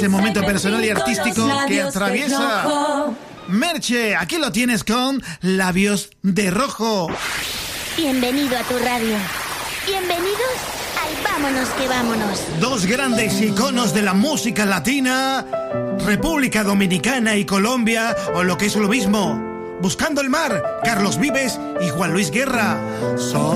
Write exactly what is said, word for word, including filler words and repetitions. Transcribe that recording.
ese momento personal y artístico que atraviesa Merche. Aquí lo tienes con Labios de Rojo. Bienvenido a tu radio. Bienvenidos al Vámonos que Vámonos. Dos grandes iconos de la música latina, República Dominicana y Colombia, o lo que es lo mismo, Buscando el Mar, Carlos Vives y Juan Luis Guerra. Son